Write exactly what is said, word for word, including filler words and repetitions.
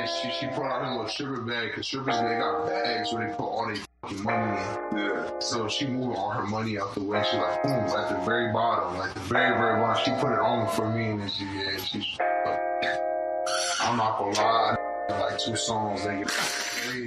she she put out her little stripper bag because strippers they got bags where they put all their fucking money in. Yeah. So she moved all her money out the way. She like boom at the very bottom, like the very very bottom. She put it on for me and then she yeah she's. I'm not gonna lie, like two songs they get crazy.